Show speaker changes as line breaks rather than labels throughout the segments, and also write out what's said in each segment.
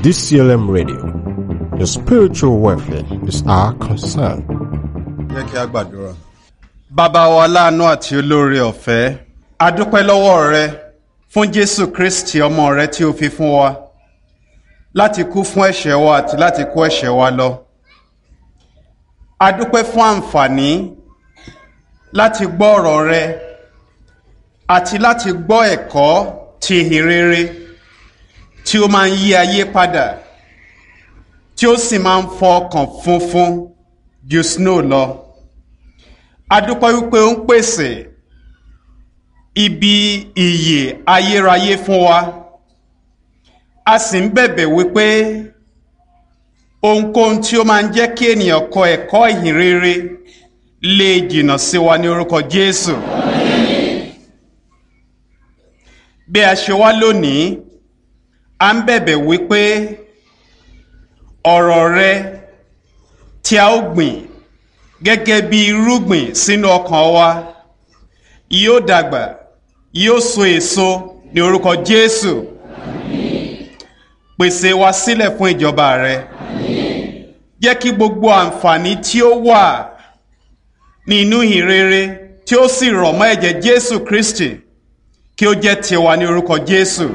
DCLM Radio. Your spiritual welfare is our concern.
Jẹ́ kí a gbàdúrà. Bàbá wa láàánú àti olóore ọ̀fẹ́, a dúpẹ́ lọ́wọ́ rẹ fún Jésù Kristi ọmọ rẹ tí o fi fún wa láti kú fún ẹ̀ṣẹ̀ wa àti láti kó ẹ̀ṣẹ̀ wa lọ. A dúpẹ́ fún àǹfààní láti gbọ́ ọ̀rọ̀ rẹ àti láti gbọ́ ẹ̀kọ́ ti ìhìn rere tí ó máa ń yí ayé padà, tí ó sì máa ń fọ ọkàn funfun ju snow lọ. A dúpẹ́ wípé ó ń pèsè ibi ìyè ayérayé fún wa. A sì ń bẹ̀bẹ̀ wípé ohunkóhun tí ó máa ń jẹ́ kí ènìyàn kọ ẹ̀kọ́ ìhìn rere lè jìnnà sí wa ní orúkọ Jésù. Bí a ṣe wá lónìí, a ń bẹ̀bẹ̀ wípé ọ̀rọ̀ rẹ tí a ó gbìn gẹ́gẹ́ bí irúgbìn sínú ọkàn wa yóò dàgbà, yóò so èso ní orúkọ Jésù. Pèsè wa sílẹ̀ fún ìjọba rẹ. Jẹ́ kí gbogbo àǹfààní tí ó wà nínú ìhìn rere tí ó sì rọ̀ mọ́ ẹ̀jẹ̀ Jésù Kristi kí ó jẹ́ tiwa ní orúkọ Jésù.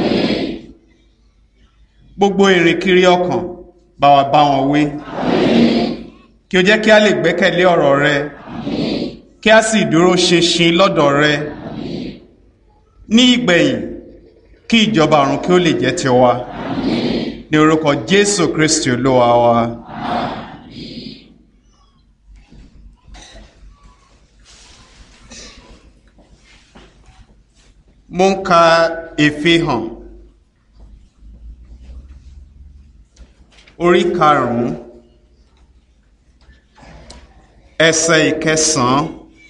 Gbogbo ìrìnkiri ọkàn bá wa bá wọn wí. Kí ó jẹ́ kí a lè gbẹ́kẹ̀lé ọ̀rọ̀ rẹ, kí a sì dúró ṣinṣin lọ́dọ̀ rẹ. Ní ìgbẹ̀yìn, kí ìjọba ọ̀run kí ó lè jẹ́ tiwa. Ní orúkọ Jésù Kristi Olúwa wa. Mo ń ka Ìfihàn orí 5 ẹsẹ̀ 9.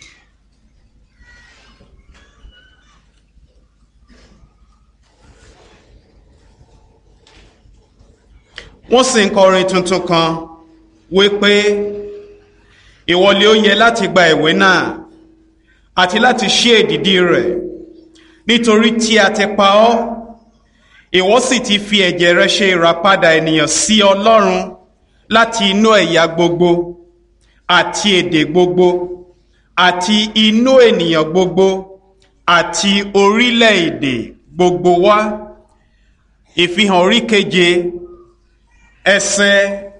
Wọ́n sì ń kọrin tuntun kan wípé ìwọlé ó yẹ láti gba ìwé náà àti láti ṣí èdìdì rẹ̀, nítorí tí a ti pa ọ́, ìwọ sì ti fi ẹ̀jẹ̀ rẹ ṣe ìràpadà ènìyàn sí Ọlọ́run láti inú ẹ̀yà gbogbo àti èdè gbogbo àti inú ènìyàn gbogbo àti orílẹ̀-èdè gbogbo wá. Ìfihàn orí 7 ẹsẹ̀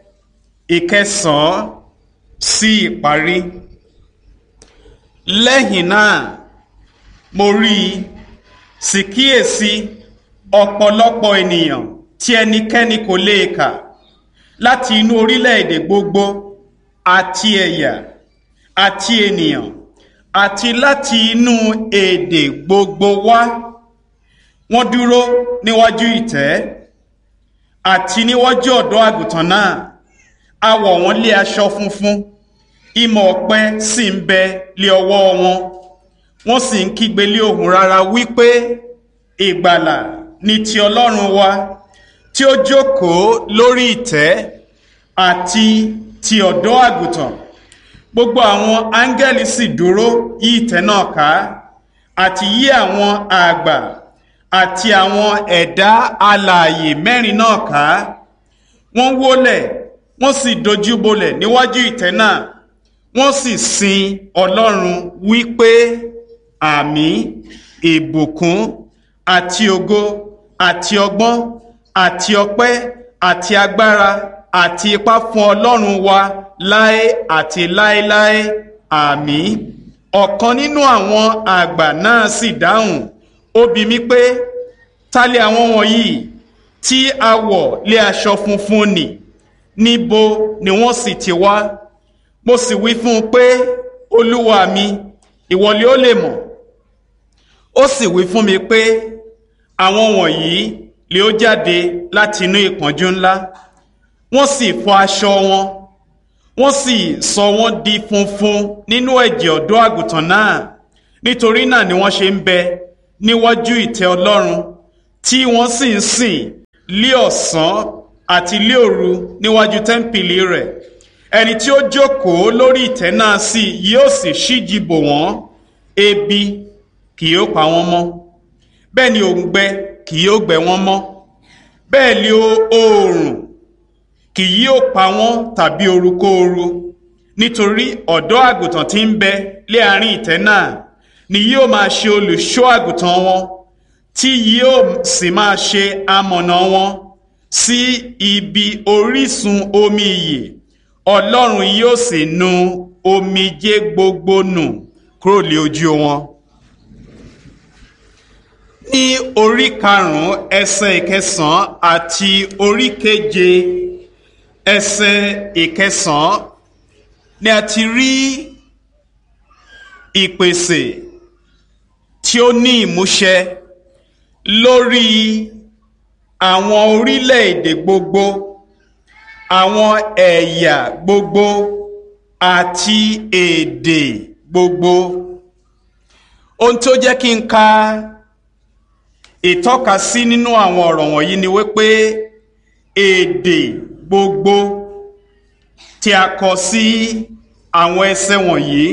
9 sí ìparí. Lẹ́yìn náà mo rí sì kíyèsí ọ̀pọ̀lọpọ̀ ènìyàn tí ẹnikẹ́ni kò lè kà láti inú orílẹ̀-èdè gbogbo àti ẹ̀yà àti ènìyàn àti láti inú èdè gbogbo wá. Wọ́n dúró níwájú ìtẹ́ àti níwájú ọ̀dọ́ àgùntàn náà. A wọ̀ wọ́n lé aṣọ funfun, ìmọ̀ ọ̀pẹ sì ń bẹ lé ọwọ́ wọn. Wọ́n sì ń kígbe lé ohùn rara wípé ìgbàlà ni ti Ọlọ́run wa tí ó jókòó lórí ìtẹ́ àti ti ọ̀dọ́ àgùntàn. Gbogbo àwọn áńgẹ́lì sì dúró yí ìtẹ́ náà ká àti yí àwọn àgbà àti àwọn ẹ̀dá alààyè 4 náà ká. Wọ́n wólẹ̀, wọ́n sì dojúbolẹ̀ níwájú ìtẹ́ náà, wọ́n sì sin Ọlọ́run wípé àmín, ìbùkún àti ògo àti ọgbọ́n àti ọpẹ́ àti agbára àti ipá fún Ọlọ́run wa láé àti láéláé, àmín. Ọ̀kan nínú àwọn àgbà náà sì dáhùn, ó bi mí pé, ta lè àwọn wọ̀nyí tí a wọ̀ lé aṣọ funfun nì? Níbo ni wọ́n sì ti wá? Mo sì wí fún un pé, Olúwa mi, ìwọ lé ó lè mọ̀. Ó sì wí fún mi pé àwọn wọ̀nyí lé ó jáde láti inú ìpọ́njú ńlá. Wọ́n sì fọ aṣọ wọn, wọ́n sì sọ wọ́n di funfun nínú ẹ̀jẹ̀ ọ̀dọ́ àgùntàn náà. Nítorí náà ni wọ́n ṣe ń bẹ níwájú ìtẹ́ Ọlọ́run, tí wọ́n sì ń sìn lí ọ̀sán àti lí òru níwájú tẹ́ḿpìlì rẹ̀. Ẹni tí ó jókòó lórí ìtẹ́ náà sì yóò sì ṣíji bò wọ́n, ebi kì yóò pa wọ́n mọ́, bẹ́ẹ̀ ni òǹgbẹ kì yóò gbẹ wọ́n mọ́. bẹ́ẹ̀ ni oòrùn kì yóò pa wọ́n tàbí orukóoru, nítorí ọ̀dọ́ àgùntàn tí ń bẹ lé àárín ìtẹ́ náà ni yóò máa ṣe olùṣọ́ àgùntàn wọn, tí yóò sì máa ṣe amọ̀nà wọn sí ibi orísun omi ìyè. Ọlọ́run yóò sì nu omijé gbogbo nù kúrò lé ojú wọn. Ní orí 5 ẹsẹ̀ 9 àti orí 7 ẹsẹ̀ 9 ni a ti rí ìpèsè tí ó ní ìmúṣẹ lórí àwọn orílẹ̀-èdè gbogbo, àwọn ẹ̀yà gbogbo àti èdè gbogbo. Ohun tó jẹ́ kí n ka ìtọ́ka sí nínú àwọn ọ̀rọ̀ wọ̀nyí ni wípé èdè gbogbo tí a kọ sí àwọn ẹsẹ̀ wọ̀nyí.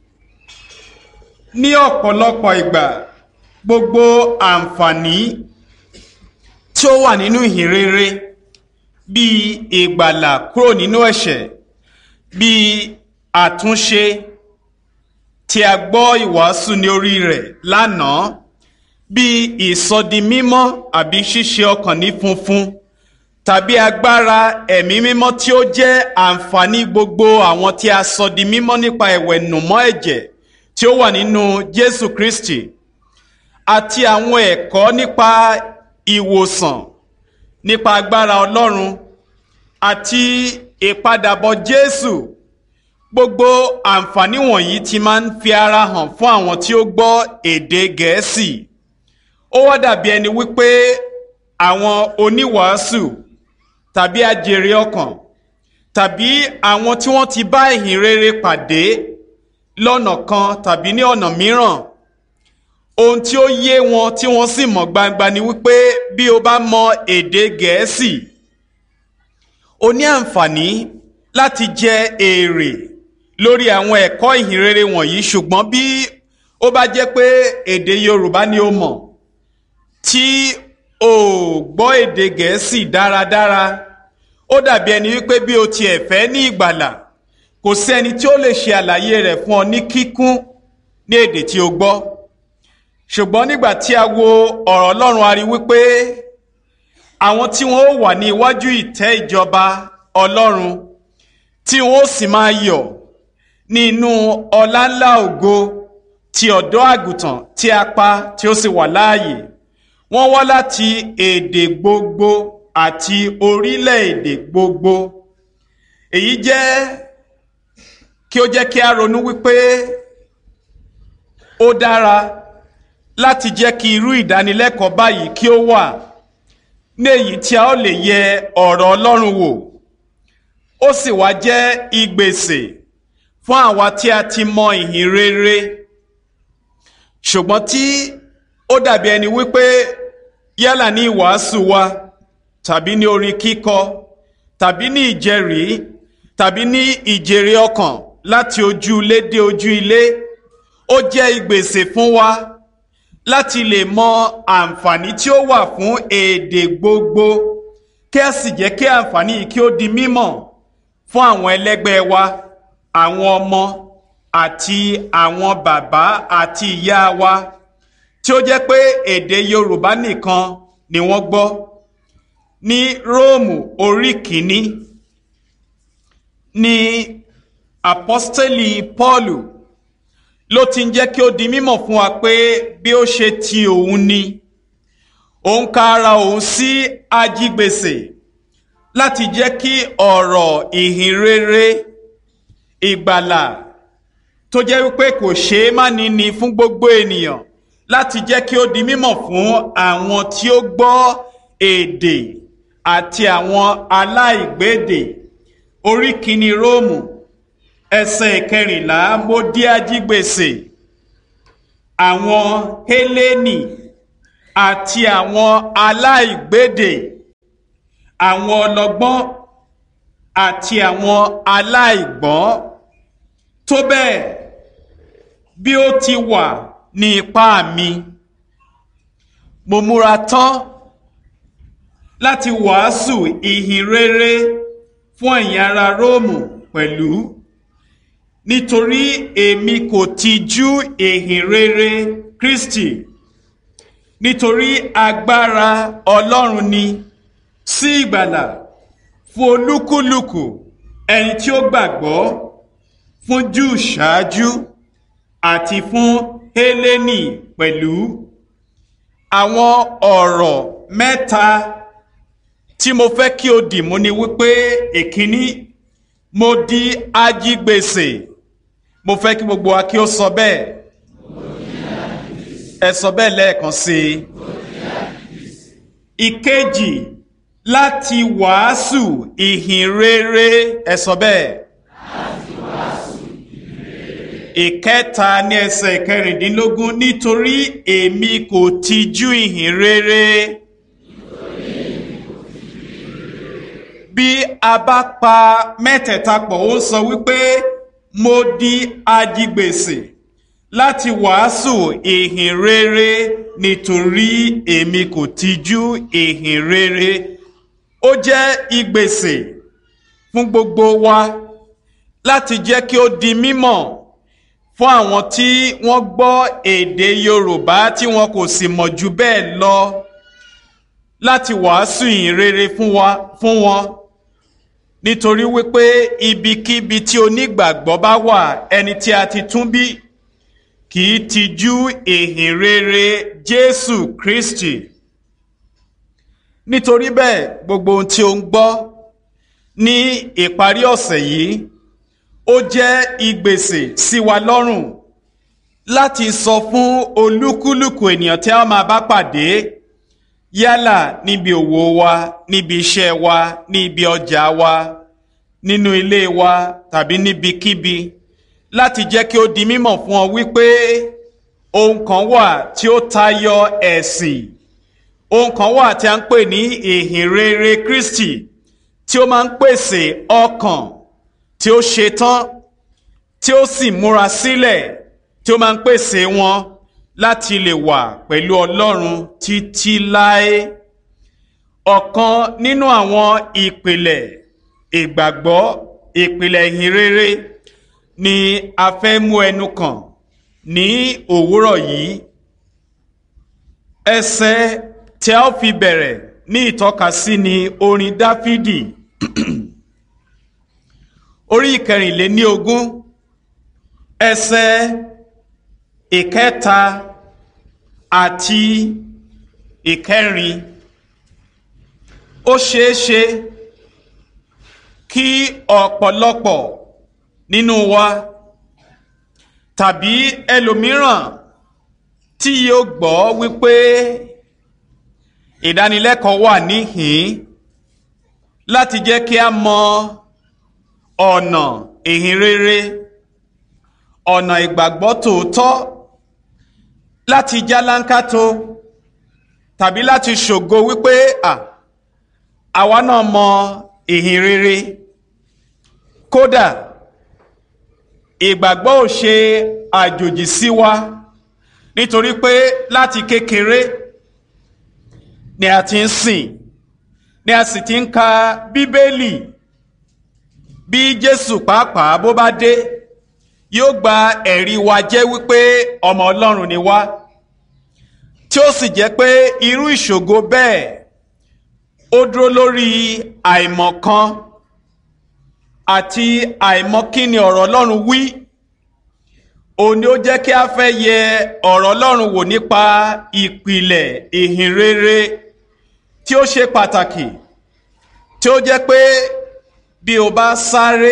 Ní ọ̀pọ̀lọpọ̀ ìgbà, gbogbo àǹfààní tí ó wà nínú ìhìnrere, bíi ìgbàlà kúrò nínú ẹ̀ṣẹ̀, bíi àtúnṣe tí a gbọ́ ìwàásù ní orí rẹ̀ lánàá, bíi ìsọdimímọ́ àbí ṣíṣe ọkàn ní funfun, tàbí agbára ẹ̀mí mímọ́ tí ó jẹ́ àǹfààní gbogbo àwọn tí a sọ di mímọ́ nípa ìwẹ̀nùmọ́ ẹ̀jẹ̀ tí ó wà nínú Jésù Kristi, àti àwọn ẹ̀kọ́ nípa ìwòsàn, nípa agbára Ọlọ́run àti ìpadàbọ̀ Jésù. Gbogbo àǹfààní wọ̀nyí ti máa ń fi ara hàn fún àwọn tí ó gbọ́ èdè Gẹ̀ẹ́sì. Ó wá dàbí ẹni wípé àwọn oníwàásù tàbí ajèrè ọkàn tàbí àwọn tí wọ́n ti bá ìhìnrere pàdé lọ́nà kan tàbí ní ọ̀nà mìíràn, ohun tí ó yé wọn tí wọ́n sì mọ̀ gbangba ni wípé bí o bá mọ èdè Gẹ̀ẹ́sì, o ní àǹfààní láti jẹ èrè lórí àwọn ẹ̀kọ́ ìhìnrere wọ̀nyí. Ṣùgbọ́n bí ó bá jẹ́ pé èdè Yorùbá ni o mọ̀ tí o gbọ́ èdè Gẹ̀ẹ́sì dáradára, ó dàbí ẹni wípé bí o tiẹ̀ fẹ́ ní ìgbàlà, kò sí ẹni tí ó lè ṣe àlàyé rẹ̀ fún ọ ní kíkún ní èdè tí o gbọ́. Ṣùgbọ́n nígbà tí a wo ọ̀rọ̀ Ọlọ́run, a rí wípé àwọn tí wọ́n ó wà ní iwájú ìtẹ́ ìjọba Ọlọ́run, tí wọ́n ó sì máa yọ̀ nínú ọláńlá ògo ti ọ̀dọ́ àgùntàn tí a pa tí ó sì wà láàyè, wọ́n wá láti èdè gbogbo àti orílẹ̀-èdè gbogbo. Èyí jẹ́ kí ó jẹ́ kí a ronú wípé ó dára láti jẹ́ kí irú ìdánilẹ́kọ̀ọ́ báyìí kí ó wà ní èyí tí a ó lè yẹ ọ̀rọ̀ Ọlọ́run wò. Ó sì wá jẹ́ ìgbésẹ̀ fún àwa tí a ti mọ ìhìn rere, ṣùgbọ́n tí ó dàbí ẹni wípé yálà ní ìwàásù wa tàbí ní orin kíkọ tàbí ní ìjẹ́rìí tàbí ní ìjèrè ọkàn láti ojú ilé dé ojú ilé, ó jẹ́ ìgbésẹ̀ fún wa láti lè mọ àǹfààní tí ó wà fún èdè gbogbo, kí a sì jẹ́ kí àǹfààní yìí kí ó di mímọ̀ fún àwọn ẹlẹ́gbẹ́ wa, àwọn ọmọ àti àwọn bàbá àti ìyá wa tí ó jẹ́ pé èdè Yorùbá nìkan ni wọ́n gbọ́. Ní Róòmù orí 1 ni apọ́stélì Pọ́ọ̀lù ló ti ń jẹ́ kí ó di mímọ̀ fún wa pé bí ó ṣe ti òun ni, òun ka ara òun sí ajígbèsè láti jẹ́ kí ọ̀rọ̀ ìhìn rere ìgbàlà tó jẹ́ wípé kò ṣeé má ní fún gbogbo ènìyàn, láti jẹ́ kí ó di mímọ̀ fún àwọn tí ó gbọ́ èdè àti àwọn aláìgbédè. Orí 1 Róòmù ẹsẹ̀ 14, mo di ajígbèsè àwọn Hélénì àti àwọn aláìgbédè, àwọn ọlọ́gbọ́n àti àwọn aláìgbọ́n, tó bẹ́ẹ̀ bí ó ti wà ní ipá mi, mo múra tán láti wàásù ìhìn rere fún ẹ̀yin ará Róòmù pẹ̀lú, nítorí èmi kò tijú ìhìn rere Kristi, nítorí agbára Ọlọ́run ni sí ìgbàlà fún olúkúlùkù ẹni tí ó gbàgbọ́, fún Júù ṣáájú àti fún Hélénì pẹ̀lú. Àwọn ọ̀rọ̀ mẹ́ta tí mo fẹ́ kí o dì mú ni wípé èkíní, mo di ajigbèsè. Mo fẹ́ kí gbogbo wa kí ó sọ bẹ́ẹ̀. Ẹ sọ bẹ́ẹ̀ lẹ́ẹ̀kan sí i. Ìkejì, láti wàásù ìhìn rere. Ẹ sọ bẹ́ẹ̀. Ìkẹta ní ẹsẹ̀ ìkẹrìndínlógún, nítorí èmi kò tijú ìhìn rere. Bí a bá pa mẹ́tẹ̀ẹ̀ta pọ̀, ó sọ wípé mo di ajigbèsè láti wàásù ìhìn rere, nítorí èmi kò tijú ìhìn rere. Ó jẹ́ ìgbèsè fún gbogbo wa láti jẹ́ kí ó di mímọ̀ fún àwọn tí wọ́n gbọ́ èdè Yorùbá tí wọn kò sì mọ̀ jù bẹ́ẹ̀ lọ, láti wàásù ìhìn rere fún wọn. Nítorí wípé ibikíbi tí onígbàgbọ́ bá wà, ẹni tí a ti tún bí kì í tijú ìhìn rere Jésù Kristi. Nítorí bẹ́ẹ̀, gbogbo ohun tí ó ń gbọ́ ní ìparí ọ̀sẹ̀ yìí, ó jẹ́ ìgbèsè sí wa lọ́rùn láti sọ fún olúkúlùkù ènìyàn tí a máa bá pàdé, yálà níbi òwò wa, níbi iṣẹ́ wa, ní ibi ọjà wa, nínú ilé wa tàbí níbikíbi, láti jẹ́ kí ó di mímọ̀ fún ọ wípé ohun kan wà tí ó tayọ ẹ̀sìn, ohun kan wà tí a ń pè ní ìhìn rere Kristi, tí ó máa ń pèsè ọkàn tí ó ṣetán, tí ó sì múra sílẹ̀, tí ó máa ń pèsè wọn láti lè wà pẹ̀lú Ọlọ́run títí láé. Ọ̀kan nínú àwọn ìpìlẹ̀ ìgbàgbọ́, ìpìlẹ̀ ìhìn rere ni a fẹ́ mú ẹnu kàn ní òwúrọ̀ yìí. Ẹsẹ̀ tí a ó fi bẹ̀rẹ̀ ní ìtọ́kasí ni orin Dáfídì orí 24, ẹsẹ̀ 3 àti 4. Ó ṣeéṣe kí ọ̀pọ̀lọpọ̀ nínú wa tàbí ẹlòmíràn tí yóò gbọ́ wípé ìdánilẹ́kọ̀ọ́ wà níhìn láti jẹ́ kí a mọ ọ̀nà ìhìn rere, ọ̀nà ìgbàgbọ́ tòótọ́, láti jálánkátó tàbí láti ṣògo wípé àwa náà mọ ìhìn rere. Kódà ìgbàgbọ́ ò ṣe àjòjì sí wa, nítorí pé láti kékeré ni a ti ń sìn, ni a sì ti ń ka Bíbélì. Bí Jésù pàápàá bó bá dé, yóò gba ẹ̀rí wa jẹ́ wípé ọmọ Ọlọ́run ni wá, tí ó sì jẹ́ pé irú ìṣògo bẹ́ẹ̀ ó dúró lórí àìmọ̀kan àti àìmọ̀kíni ọ̀rọ̀ Ọlọ́run wí. Òun ni ó jẹ́ kí a fẹ́ yẹ ọ̀rọ̀ Ọlọ́run wò nípa ìpìlẹ̀ ìhìn rere tí ó ṣe pàtàkì, tí ó jẹ́ pé bí o bá sáré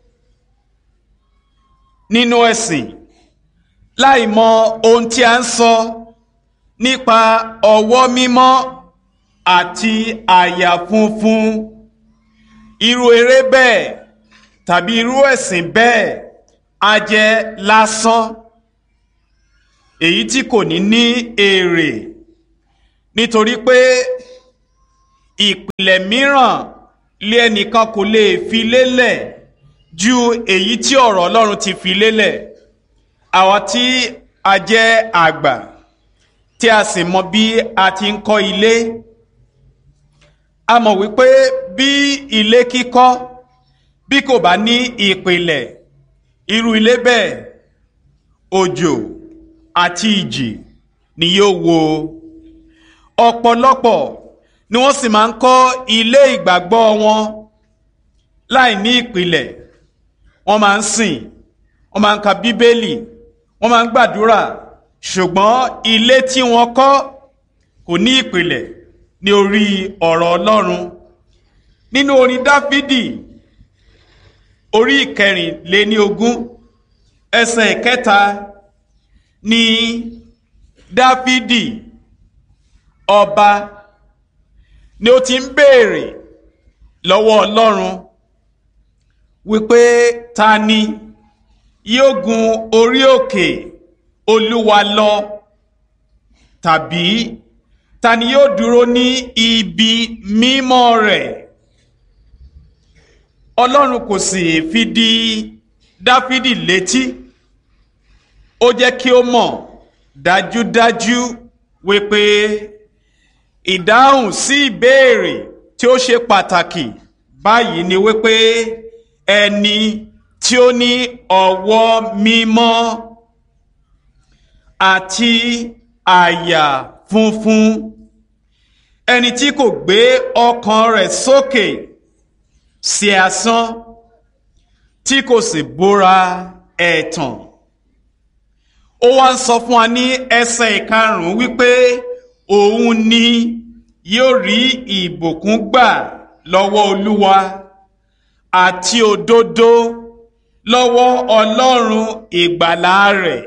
nínú ẹ̀sìn láì mọ ohun tí a ń sọ nípa ọwọ́ mímọ́ àti àyà funfun, irú eré bẹ́ẹ̀ tàbí irú ẹ̀sìn bẹ́ẹ̀ á jẹ́ lásán, èyí tí kò ní èrè, nítorí pé ìpìlẹ̀ mìíràn lé ẹnìkan kò lè fi lélẹ̀ ju èyí tí ọ̀rọ̀ Ọlọ́run ti fi lélẹ̀. Àwa tí a jẹ́ àgbà, tí a sì mọ bí a ti ń kọ́ ilé, a mọ̀ wípé bí ilé kíkọ́ bí kò bá ní ìpìlẹ̀, irú ilé bẹ́ẹ̀ òjò àti ìjì ni yóò wó. Ọ̀pọ̀lọpọ̀ ni wọ́n sì máa ń kọ́ ilé ìgbàgbọ́ wọn láì ní ìpìlẹ̀. Wọ́n máa ń sìn, wọ́n máa ń ka bíbélì, wọ́n máa ń gbàdúrà, ṣùgbọ́n ilé tí wọ́n kọ́ kò ní ìpìlẹ̀ ní orí ọ̀rọ̀ Ọlọ́run. Nínú orin Dáfídì orí 24 ẹsẹ̀ 3 ni Dáfídì ọba ni ó ti ń béèrè lọ́wọ́ Ọlọ́run wípé ta ni yóò gun orí òkè Olúwa lọ, tàbí ta ni yóò dúró ní ibi mímọ́ rẹ̀. Ọlọ́run kò sì fi di Dáfídì létí, ó jẹ́ kí ó mọ̀ dájúdájú wípé ìdáhùn sí ìbéèrè tí ó ṣe pàtàkì báyìí ni wípé ẹni tí ó ní ọwọ́ mímọ́ àti àyà funfun, ẹni tí kò gbé ọkàn rẹ̀ sókè sí asán, tí kò sì búra ẹ̀tàn. Ó wá ń sọ fún wa ní ẹsẹ̀ 5 wípé òun ni yóò rí ìbùkún gbà lọ́wọ́ Olúwa àti òdodo lọ́wọ́ Ọlọ́run ìgbàlà rẹ̀.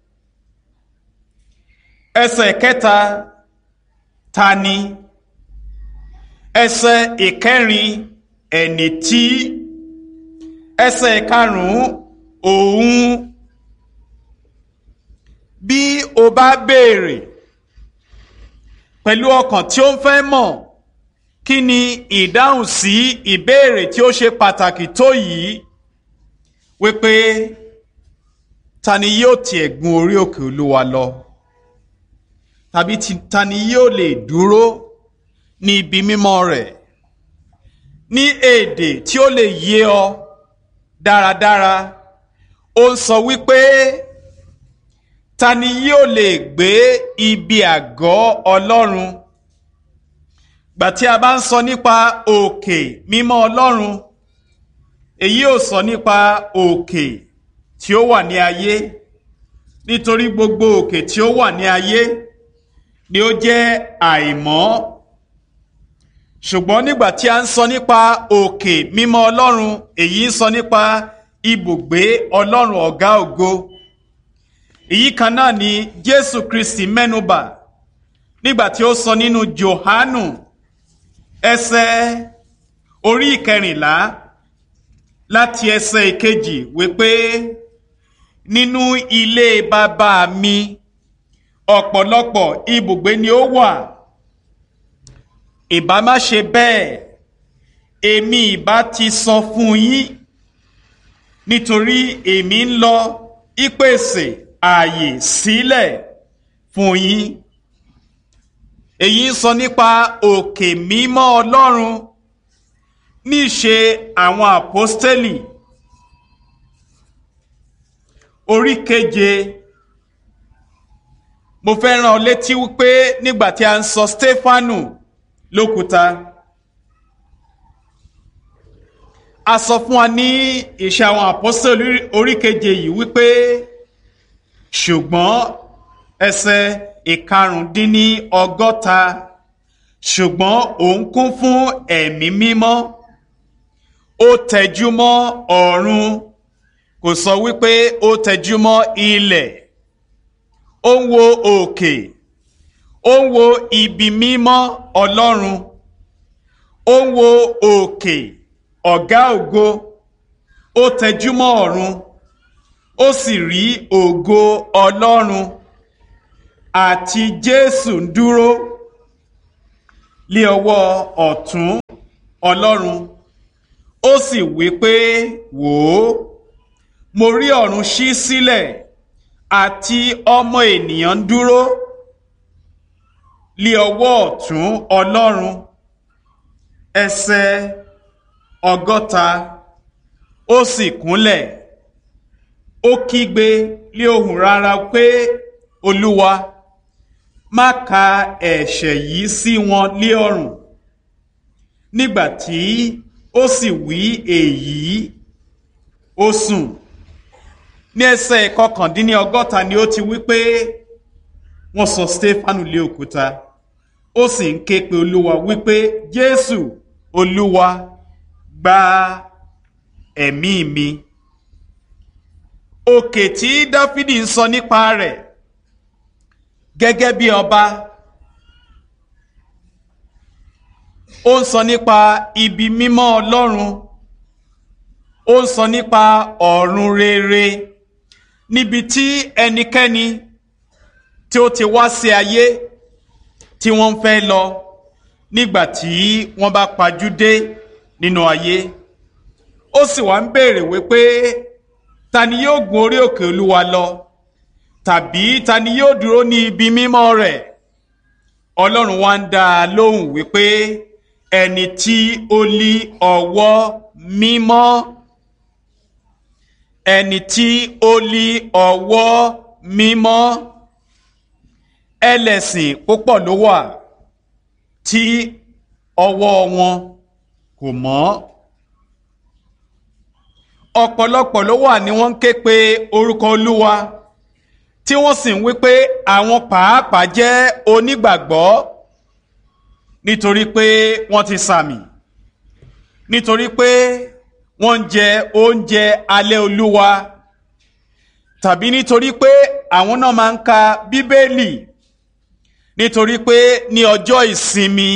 Ẹsẹ̀ 3 ta ni? Ẹsẹ̀ 4 ẹni tí? Ẹsẹ̀ 5 òun. Bí o bá béèrè pẹ̀lú ọkàn tí ó ń fẹ́ mọ̀ kí ni ìdáhùn sí ìbéèrè tí ó ṣe pàtàkì tó yìí, wípé ta ni yóò tiẹ̀ gun orí òkè Olúwa lọ, tàbí ta ni yóò lè dúró ní ibi mímọ́ rẹ̀. Ní èdè tí ó lè yé ọ dáradára, ó ń sọ wípé ta ni yóò lè gbé ibi àgọ́ Ọlọ́run. Gbà tí a bá ń sọ nípa òkè mímọ́ Ọlọ́run, èyí ò sọ nípa òkè tí ó wà ní ayé, nítorí gbogbo òkè tí ó wà ní ayé ni ó jẹ́ àìmọ́. Ṣùgbọ́n nígbà tí a ń sọ nípa òkè mímọ́ Ọlọ́run, èyí ń sọ nípa ibùgbé Ọlọ́run ọ̀gá ògo. Èyí kan náà ni Jésù Kristi mẹ́nubà nígbà tí ó sọ nínú Jòhánù ẹsẹ̀ orí 14 láti ẹsẹ̀ 2 wípé nínú ilé bàbá mi ọ̀pọ̀lọpọ̀ ibùgbé ni ó wà. Ìbá má ṣe bẹ́ẹ̀, èmi ìbá ti sọ fún yín, nítorí èmi ń lọ ìpèsè ààyè sílẹ̀ fún yín. Èyí ń sọ nípa òkè mímọ́ Ọlọ́run ní ìṣe àwọn àpọ́stélì orí 7. Mo fẹ́ rán ọ létí wípé nígbà tí a ń sọ Stefanu lókúta, a sọ fún wa ní ìṣe àwọn àpọ́stélì orí 7 yìí wípé ṣùgbọ́n ẹsẹ̀ 65 ṣùgbọ́n òun kún fún ẹ̀mí mímọ́, ó tẹjúmọ́ ọ̀run, kò sọ wípé ó tẹjúmọ́ ilẹ̀. Ó ń wo òkè, ó ń wo ibi mímọ́ Ọlọ́run, ó ń wo òkè ọ̀gá ògo, ó tẹjúmọ́ ọ̀run, ó sì rí ògo Ọlọ́run àti Jésù ń dúró lé ọwọ́ ọ̀tún Ọlọ́run. Ó sì wí pé wò ó, mo rí ọ̀run ṣí sílẹ̀ àti ọmọ ènìyàn ń dúró lé ọwọ́ ọ̀tún Ọlọ́run. ẹsẹ̀ 60 ó sì kúnlẹ̀ ó kígbe lé ohùn rara pé Olúwa má ka ẹ̀ṣẹ̀ yìí sí wọn lé ọrùn. Nígbà tí ó sì wí èyí ó sùn. Ní ẹsẹ̀ 61 ni ó ti wí pé wọ́n sọ Stefanu lé òkúta, ó sì ń ké pe Olúwa wípé Jésù Olúwa gba ẹ̀mí mi. Òkè tí Dáfídì ń sọ nípa rẹ̀ gẹ́gẹ́ bí ọba, ó ń sọ nípa ibi mímọ́ Ọlọ́run, ó ń sọ nípa ọ̀run rere níbi tí ẹnikẹ́ni tí ó ti wá sí ayé tí wọ́n ń fẹ́ lọ nígbà tí wọ́n bá pajú dé nínú ayé. Ó sì wá ń béèrè wípé ta ni yóò gun orí òkè Olúwa lọ, tàbí ta ni yóò dúró ní ibi mímọ́ rẹ̀? Ọlọ́run wá ń dá a lóhùn wípé ẹni tí ó ní ọwọ́ mímọ́, ẹni tí ó ní ọwọ́ mímọ́. Ẹlẹ́sìn púpọ̀ ló wà tí ọwọ́ wọn kò mọ́. Ọ̀pọ̀lọpọ̀ ló wà ní wọ́n ń ké pe orúkọ Olúwa tí wọ́n sì ń wí pé àwọn pàápàá jẹ́ onígbàgbọ́ nítorí pé wọ́n ti sàmì, nítorí pé wọ́n ń jẹ oúnjẹ alẹ́ Olúwa, tàbí nítorí pé àwọn náà máa ń ka Bíbélì, nítorí pé ní ọjọ́ ìsinmi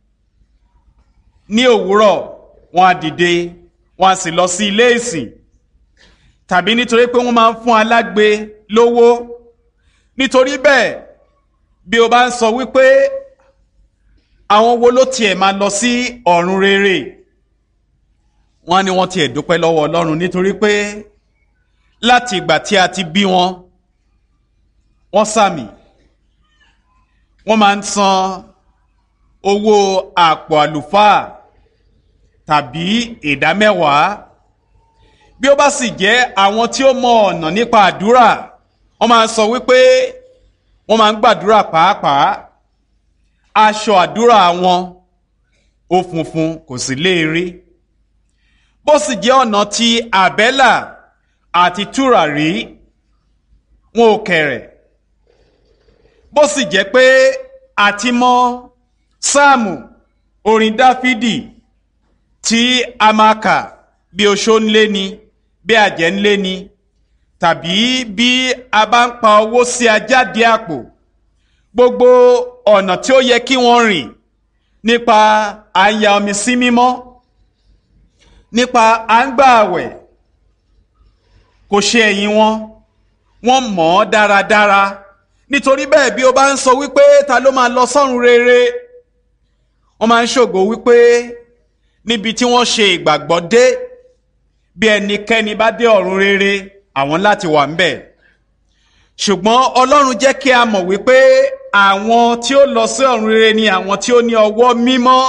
ní òwúrọ̀ wọ́n á dìde wọ́n á sì lọ sí ilé ìsìn, tàbí nítorí pé wọ́n máa ń fún alágbe lówó. Nítorí bẹ́ẹ̀ bí o bá ń sọ wípé àwọn wo ló tiẹ̀ máa lọ sí ọ̀run rere, wọ́n ní wọ́n tiẹ̀ dúpẹ́ lọ́wọ́ Ọlọ́run nítorí pé láti ìgbà tí a ti bí wọn, wọ́n sàmì, wọ́n máa ń san owó àpò àlùfáà tàbí ìdámẹ́wàá. Bí ó bá sì jẹ́ àwọn tí ó mọ ọ̀nà nípa àdúrà, wọ́n máa ń sọ wípé wọ́n máa ń gbàdúrà pàápàá, aṣọ àdúrà wọn ó funfun kò sì léèrè. Bó sì jẹ́ ọ̀nà ti àbẹ́là àti tùràrí, wọn ò kẹ̀rẹ̀. Bó sì jẹ́ pé àti mọ sáàmù orin Dáfídì tí a máa kà bí oṣó ń lé ni, bí àjẹ́ ń lé ni, tàbí bí a bá ń pa owó sí ajáde àpò, gbogbo ọ̀nà tí ó yẹ kí wọ́n rìn nípa à ń ya omi sí mímọ́, nípa à ń gbà àwẹ̀, kò ṣe ẹ̀yìn wọn, wọ́n mọ̀ ọ́ dáradára. Nítorí bẹ́ẹ̀ bí o bá ń sọ wípé ta ló máa lọ sọ́run rere, wọ́n máa ń ṣògo wípé níbi tí wọ́n ṣe ìgbàgbọ́ dé, bí ẹnikẹ́ni bá dé ọ̀run rere àwọn láti wà ńbẹ̀. Ṣùgbọ́n Ọlọ́run jẹ́ kí a mọ̀ wípé àwọn tí ó lọ sí ọ̀run rere ni àwọn tí ó ní ọwọ́ mímọ́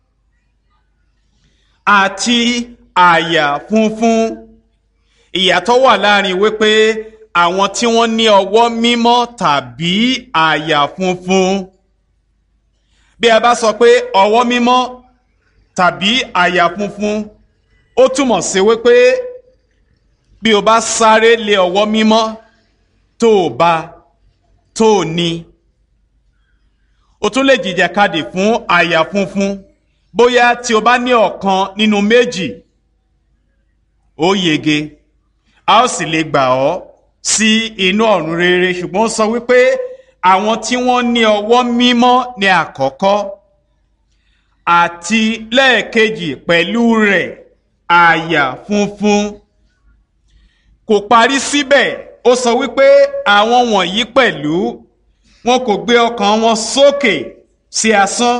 àti àyà funfun. Ìyàtọ̀ wà láàrin wípé àwọn tí wọ́n ní ọwọ́ mímọ́ tàbí àyà funfun. Bí a bá sọ pé ọwọ́ mímọ́ tàbí àyà funfun, ó túmọ̀ sí wípé bí o bá sáré lé ọwọ́ mímọ́ tó o bá tó o ní, o tún lè jìjàkadì fún àyà funfun. Bóyá tí o bá ní ọ̀kan nínú méjì, ó yege, a ó sì lè gbà ọ́ sí inú ọ̀run rere. Ṣùgbọ́n ó sọ wípé àwọn tí wọ́n ní ọwọ́ mímọ́ ní àkọ́kọ́, àti lẹ́ẹ̀kejì pẹ̀lú rẹ̀ àyà funfun. Kò parí síbẹ̀, ó sọ wípé àwọn wọ̀nyí pẹ̀lú wọn kò gbé ọkàn wọn sókè sí asán,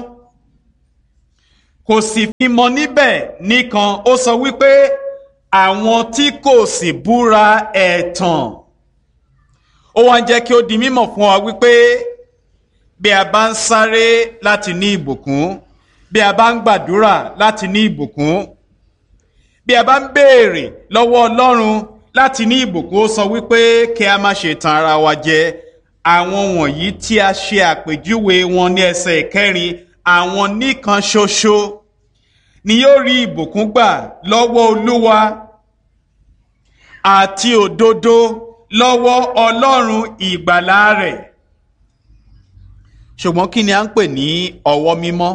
kò sì fi mọ níbẹ̀ nìkan. Ó sọ wípé àwọn tí kò sì búra ẹ̀tàn. Ó wá ń jẹ́ kí ó di mímọ̀ fún wa wípé bí a bá ń sáré láti ní ìbùkún, bí a bá ń gbàdúrà láti ní ìbùkún, bí a bá ń béèrè lọ́wọ́ Ọlọ́run láti ní ìbùkún, ó sọ wípé kí a má ṣe tan ara wa jẹ. Àwọn wọ̀nyí tí a ṣe àpèjúwe wọn ní ẹsẹ̀ ìkẹrin, àwọn nìkan ṣoṣo ni yóò rí ìbùkún gbà lọ́wọ́ Olúwa àti òdodo lọ́wọ́ Ọlọ́run ìgbàlà rẹ̀. Ṣùgbọ́n kí ni a ń pè ní ọwọ́ mímọ́?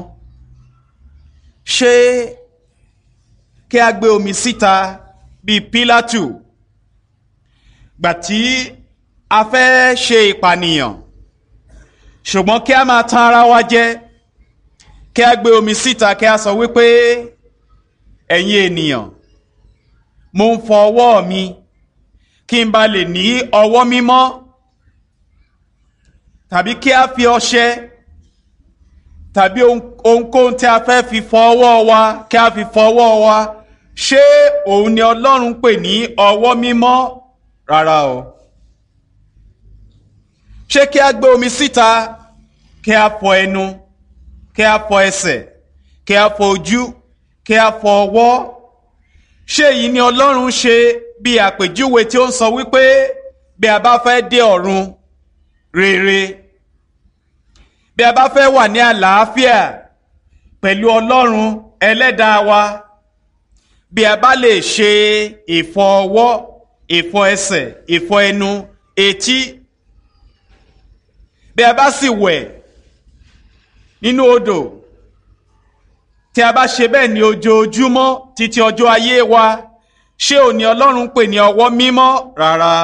Ṣé kí a gbé omi síta bíi Pílátù gbà tí a fẹ́ ṣe ìpànìyàn, ṣùgbọ́n kí a máa tan ara wa jẹ, kí a gbé omi síta kí a sọ wípé ẹ̀yin ènìyàn, mo ń fọ ọwọ́ mi kí n ba lè ní ọwọ́ mímọ́, tàbí kí a fi ọṣẹ tàbí ohunkóhun tí a fẹ́ fi fọ ọwọ́ wa kí a fi fọ ọwọ́ wa. Ṣé òun ni Ọlọ́run pè ní ọwọ́ mímọ́? Rárá o. Ṣé kí a gbé omi síta kí a fọ ẹnu, kí a fọ ẹsẹ̀, kí a fọ ojú, kí a fọ ọwọ́? Ṣé èyí ni Ọlọ́run ṣe bí àpèjúwe tí ó ń sọ wípé bí a bá fẹ́ dé ọ̀run rere, bí a bá fẹ́ wà ní àlàáfíà pẹ̀lú Ọlọ́run ẹlẹ́dàá wa, bí a bá lè ṣe ìfọ ọwọ́, ìfọ ẹsẹ̀, ìfọ ẹnu, etí, bí a bá sì wẹ̀ nínú odò, tí a bá ṣe bẹ́ẹ̀ ní ojoojúmọ́ títí ọjọ́ ayé wa, ṣé òní Ọlọ́run pè ní ọwọ́ mímọ́? Rárá.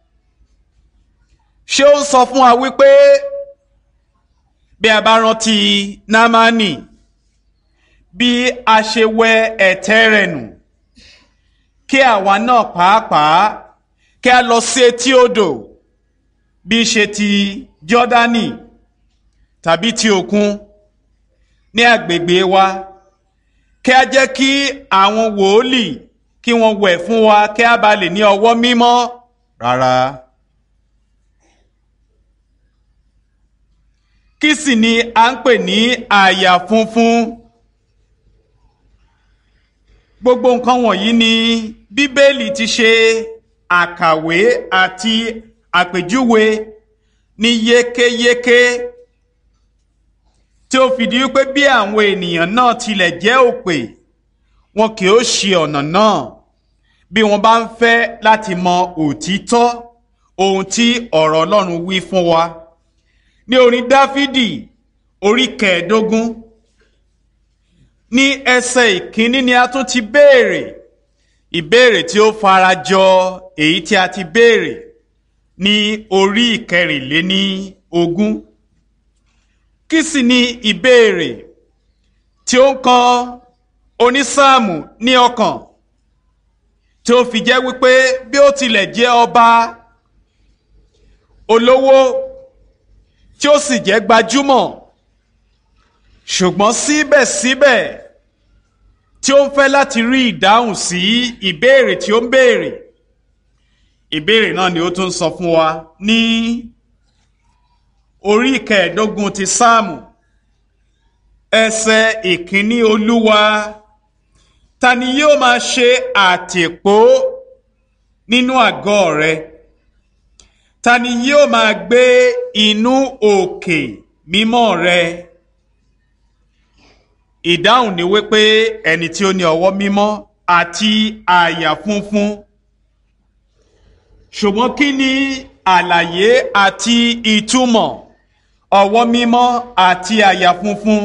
Ṣé ó ń sọ fún wa wípé bí a bá rántí Námánì, bí a ṣe wẹ ẹ̀tẹ̀ rẹ̀ nù, kí àwa náà pàápàá kí a lọ sí etí odò, bí ṣe ti Jọ́dánì tàbí ti òkun ní agbègbè wa, kí a jẹ́ kí àwọn wòólì kí wọ́n wẹ̀ fún wa kí a bá lè ní ọwọ́ mímọ́? Rárá. Kí sì ni a ń pè ní àyà funfun? Gbogbo nǹkan wọ̀nyí ni Bíbélì ti ṣe àkàwé àti àpèjúwe ní yékéyéké, tí ó fìdí wípé bí àwọn ènìyàn náà tilẹ̀ jẹ́ òpè, wọn kì ó ṣì ọ̀nà náà bí wọ́n bá ń fẹ́ láti mọ òtítọ́ ohun tí ọ̀rọ̀ Ọlọ́run wí fún wa. Ní orin Dáfídì orí 15 ní ẹsẹ̀ ìkíní ni a tún ti béèrè ìbéèrè tí ó farajọ èyí tí a ti béèrè ní orí 24. Kí sì ni ìbéèrè tí ó ń kan onísáàmù ní ọkàn, tí ó fi jẹ́ wípé bí ó tilẹ̀ jẹ́ ọba olówó tí ó sì jẹ́ gbajúmọ̀, ṣùgbọ́n síbẹ̀síbẹ̀ tí ó ń fẹ́ láti rí ìdáhùn sí ìbéèrè tí ó ń béèrè. Ìbéèrè náà ni ó tún sọ fún wa ní orí 15 ti Sáàmù ẹsẹ̀ ìkíní: Olúwa, ta ni yóò máa ṣe àtìpó nínú àgọ́ rẹ? Ta ni yóò máa gbé inú òkè mímọ́ rẹ? Ìdáhùn ni wípé ẹni tí ó ní ọwọ́ mímọ́ àti àyà funfun. Ṣùgbọ́n kí ni àlàyé àti ìtumọ̀ ọwọ́ mímọ́ àti àyà funfun?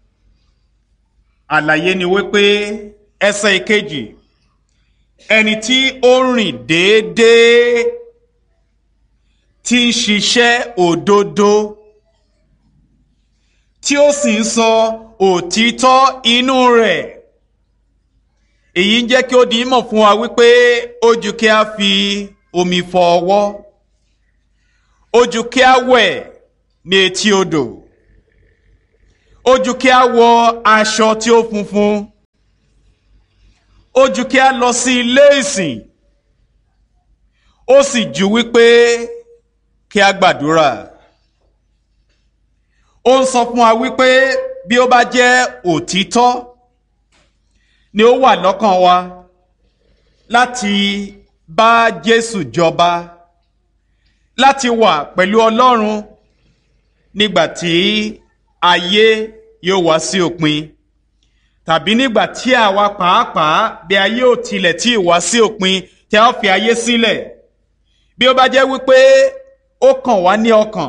Àlàyé ni wípé ẹsẹ̀ ìkejì, ẹni tí ó rìn déédéé, tí ń ṣiṣẹ́ òdodo, tí ó sì ń sọ òtítọ́ inú rẹ̀. Èyí ń jẹ́ kí ó di ìmọ̀ fún wa wípé ó jù kí a fi omi fọ ọwọ́, ó jù kí a wẹ̀ ní etí odò, ó jù kí a wọ aṣọ tí ó funfun, ó jù kí a lọ sí ilé ìsìn, ó sì jù wípé kí a gbàdúrà. Ó ń sọ fún wa wípé bí ó bá jẹ́ òtítọ́ ni ó wà lọ́kàn wa láti bá Jésù jọba, láti wà pẹ̀lú Ọlọ́run nígbà tí ayé yóò wá sí òpin, tàbí nígbà tí àwa pàápàá bí ayé ò tilẹ̀ tí ì wá sí òpin tí a ó fi ayé sílẹ̀, bí ó bá jẹ́ wípé ó kàn wá ní ọkàn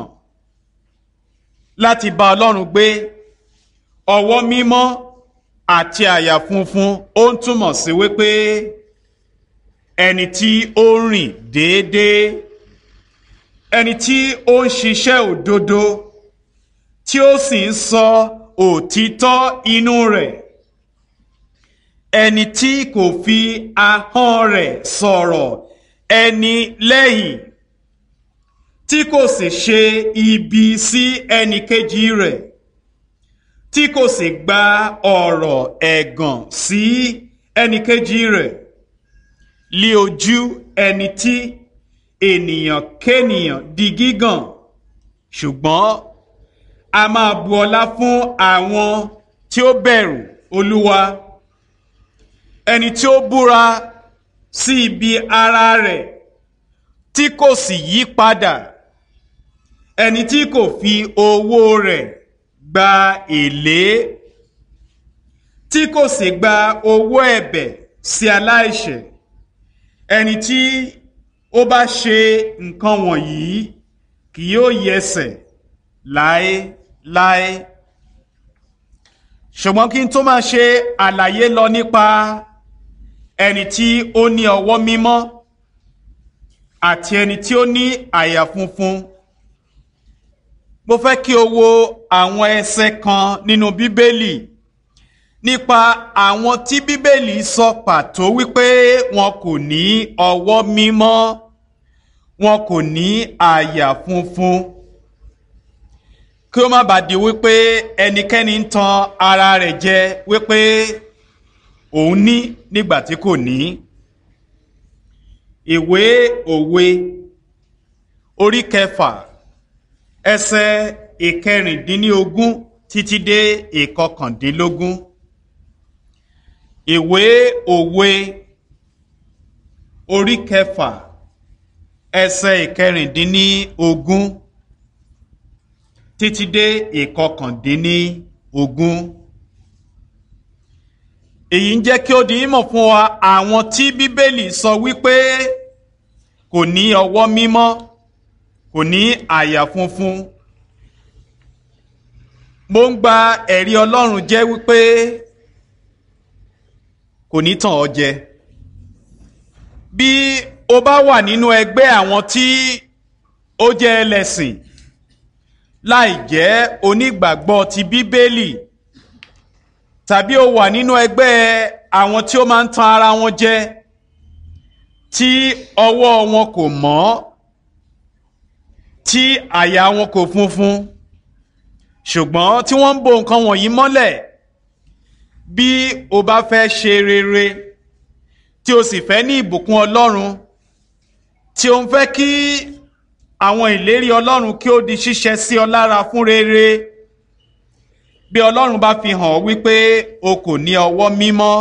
láti bá Ọlọ́run gbé, ọwọ́ mímọ́ àti àyà funfun ó ń túmọ̀ sí wípé ẹni tí ó ń rìn déédéé, ẹni tí ó ń ṣiṣẹ́ òdodo, tí ó sì ń sọ òtítọ́ inú rẹ̀, ẹni tí kò fi ahọ́n rẹ̀ sọ̀rọ̀ ẹni lẹ́yìn, tí kò sì ṣe ibi sí ẹnì kejì rẹ̀, tí kò sì gba ọ̀rọ̀ ẹ̀gàn sí ẹnì kejì rẹ̀, lí ojú ẹni tí ènìyàn kénìyàn di gígàn, ṣùgbọ́n a máa bu ọlá fún àwọn tí ó bẹ̀rù Olúwa, ẹni tí ó búra sí ibi ara rẹ̀ tí kò sì yí padà, ẹni tí kò fi owó rẹ̀ gba èlé, tí kò sì gba owó ẹ̀bẹ̀ sí aláìṣẹ̀, ẹni tí ó bá ṣe nǹkan wọ̀nyí kì yóò yẹsẹ̀ láéláé. Ṣùgbọ́n kí n tó máa ṣe àlàyé lọ nípa ẹni tí ó ní ọwọ́ mímọ́ àti ẹni tí ó ní àyà funfun, mo fẹ́ kí o wo àwọn ẹsẹ̀ kan nínú Bíbélì nípa àwọn tí Bíbélì sọ pàtó wípé wọn kò ní ọwọ́ mímọ́, wọn kò ní àyà funfun, kí ó má bàa di wípé ẹnikẹ́ni ń tan ara rẹ̀ jẹ wípé òun ní nígbà tí kò ní. Ìwé Òwe orí 6 ẹsẹ̀ 19 títí dé 21. Ìwé Òwe orí 6 ẹsẹ̀ 19 títí dé 21. Èyí ń jẹ́ kí ó di ìmọ̀ fún wa àwọn tí Bíbélì sọ wípé kò ní ọwọ́ mímọ́, kò ní àyà funfun. Mo ń gba ẹ̀rí Ọlọ́run jẹ́ wípé kò ní tàn ọ́ jẹ. Bí o bá wà nínú ẹgbẹ́ àwọn tí ó jẹ́ ẹlẹ́sìn láì jẹ́ onígbàgbọ́ ti Bíbélì, tàbí o wà nínú ẹgbẹ́ àwọn tí ó máa ń tan ara wọn jẹ, tí ọwọ́ wọn kò mọ́, tí àyà wọn kò funfun, ṣùgbọ́n tí wọ́n ń bo nǹkan wọ̀nyí mọ́lẹ̀, bí o bá fẹ́ ṣe rere, tí o sì fẹ́ ní ìbùkún Ọlọ́run, tí o ń fẹ́ kí àwọn ìlérí Ọlọ́run kí ó di ṣíṣẹ sí ọ lára fún rere, bí Ọlọ́run bá fi hàn wípé o kò ní ọwọ́ mímọ́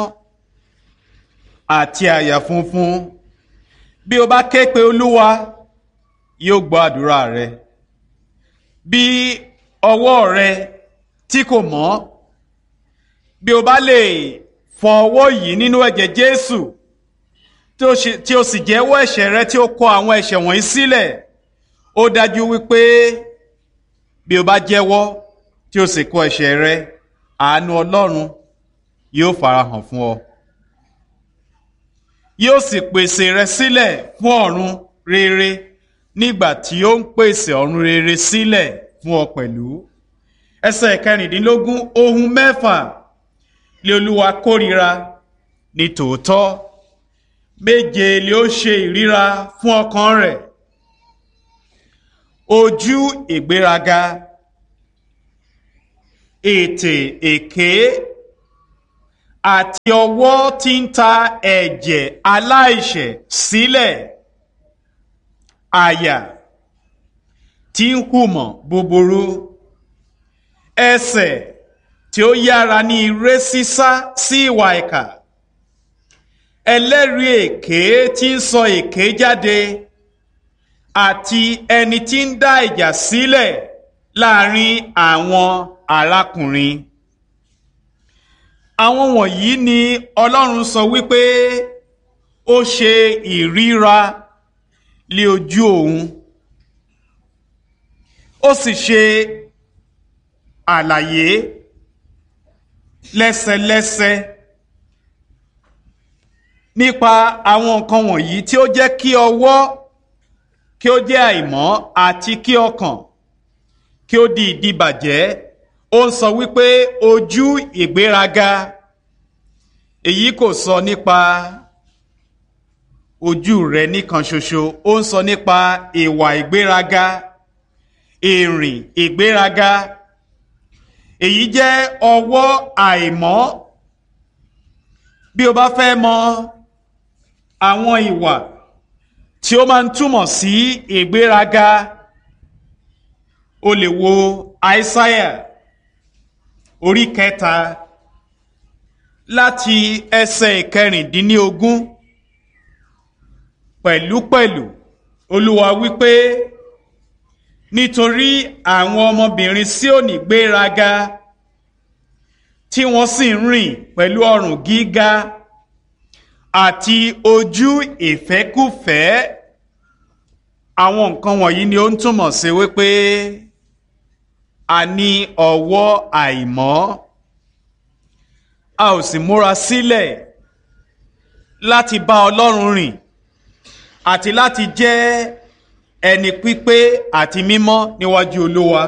àti àyà funfun, bí o bá ké pe Olúwa, yóò gbọ́ àdúrà rẹ. Bí ọwọ́ rẹ tí kò mọ́, bí o bá lè fọ ọwọ́ yìí nínú ẹ̀jẹ̀ Jésù, tí o sì jẹ́wọ́ ẹ̀ṣẹ̀ rẹ, tí o kọ àwọn ẹ̀ṣẹ̀ wọ̀nyí sílẹ̀, ó dájú wípé bí o bá jẹ́wọ́ tí o sì kọ ẹ̀ṣẹ̀ rẹ, àánú Ọlọ́run yóò farahàn fún ọ. Yóò sì pèsè rẹ sílẹ̀ fún ọ̀run rere nígbà tí ó ń pèsè ọ̀run rere sílẹ̀ fún ọ pẹ̀lú. Ẹsẹ̀ 16, ohun 6 lé Olúwa kórìíra ní tòótọ́, 7 lé ó ṣe ìríra fún ọkàn rẹ̀: ojú ìgbéraga, ètè èké, àti ọwọ́ tí ń ta ẹ̀jẹ̀ aláìṣẹ̀ sílẹ̀, àyà tí ń hùmọ̀ búburú, ẹsẹ̀ tí ó yára ní ire sísá sí ìwà ìkà, ẹlẹ́rìí èké tí ń sọ èké jáde, àti ẹni tí ń dá ìjà sílẹ̀ láàrin àwọn arákùnrin. Àwọn wọ̀nyí ni Ọlọ́run sọ wípé ó ṣe ìríra lé ojú òun, ó sì ṣe àlàyé lẹ́sẹlẹ́sẹ nípa àwọn nǹkan wọ̀nyí tí ó jẹ́ kí ọwọ́ kí ó jẹ́ àìmọ́ àti kí ọkàn kí ó di ìdíbàjẹ́. Ó ń sọ wípé ojú ìgbéraga, èyí kò sọ nípa ojú rẹ nìkan ṣoṣo, ó ń sọ nípa ìwà ìgbéraga, ìrìn ìgbéraga. Èyí jẹ́ ọwọ́ àìmọ́. Bí o bá fẹ́ mọ àwọn ìwà tí ó máa ń túmọ̀ sí ìgbéraga, o lè wo Aísáyà orí 3 láti ẹsẹ̀ 16. Pẹ̀lúpẹ̀lú Olúwa wípé, nítorí àwọn ọmọbìnrin Síónì gbéraga, tí wọ́n sì ń rìn pẹ̀lú ọrùn gíga àti ojú ìfẹ́kúfẹ̀ẹ́. Àwọn nǹkan wọ̀nyí ni ó ń túmọ̀ sí wípé a ní ọwọ́ àìmọ́, a ò sì múra sílẹ̀ láti bá Ọlọ́run rìn àti láti jẹ́ ẹni pípé àti mímọ́ níwájú Olúwa.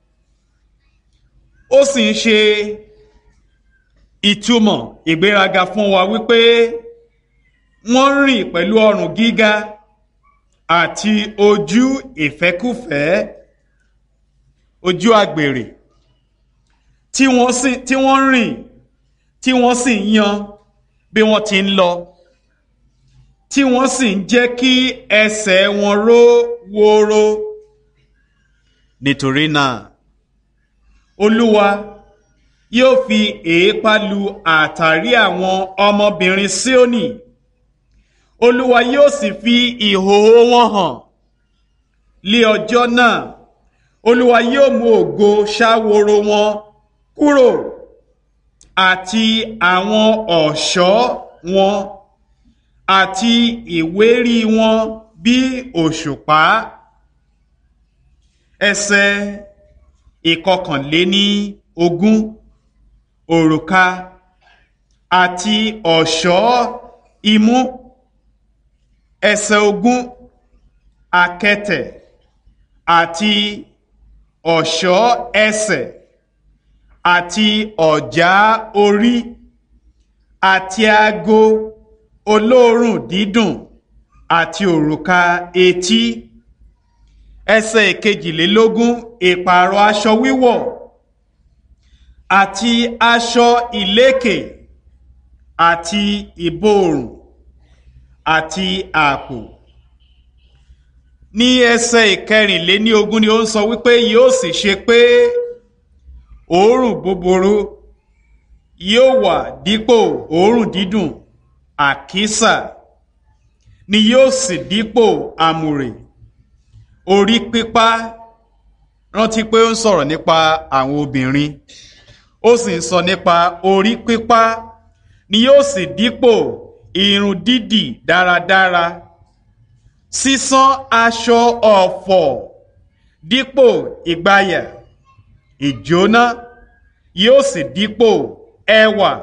Ó sì ń ṣe ìtumọ̀ ìgbéraga fún wa wípé wọ́n rìn pẹ̀lú ọrùn gíga àti ojú ìfẹ́kúfẹ̀ẹ́, ojú àgbèrè, tí wọ́n rìn tí wọ́n sì ń yan bí wọ́n ti ń lọ, tí wọ́n sì ń jẹ́ kí ẹsẹ̀ wọn ró wóró. Nítorí náà Olúwa yóò fi èépá lu àtàrí àwọn ọmọbìnrin Síónì, Olúwa yóò sì fi ìhòhò wọn hàn lé ọjọ́ náà. Olúwa yóò mú ògo ṣáworo wọn kúrò àti àwọn ọ̀ṣọ́ wọn àti ìwérí wọn bí òṣùpá. Ẹsẹ̀ 21. Òrùka àti ọ̀ṣọ́ imú. Ẹsẹ̀ 20. Àkẹ̀tẹ̀ àti ọ̀ṣọ́ ẹsẹ̀ àti ọ̀já orí àti ago olóòórùn dídùn àti òrùka etí. Ẹsẹ̀ 22. Ìpààrọ̀ aṣọ wíwọ̀ àti aṣọ ìlékè àti ìborùn àti àpò. Ní ẹsẹ̀ 24 ni ó ń sọ wípé yóò sì ṣe pé òórùn búburú yóò wà dípò òórùn dídùn, àkísà ni yóò sì dípò àmùrè. Orí pípá, rántí pé ó ń sọ̀rọ̀ nípa àwọn obìnrin, ó sì ń sọ nípa orí pípá ni yóò sì dípò irun dídì dáradára. Sísán aṣọ ọ̀fọ̀ dípò ìgbàyà, ìjóná yóò sì dípò ẹwà.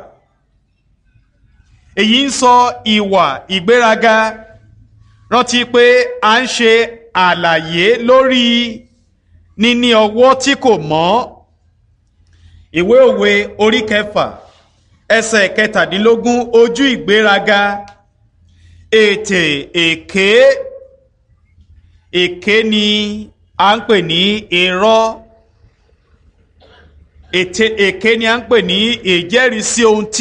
Èyí ń sọ ìwà ìgbéraga. Rántí pé a ń ṣe àlàyé lórí níní ọwọ́ tí kò mọ́. Ìwé Òwe orí 6 ẹsẹ̀ 17. Ojú ìgbéraga, ètè èké. Èké ni a ń pè ní irọ́. Èké ni a ń pè ní ìjẹ́rìísí ohun tí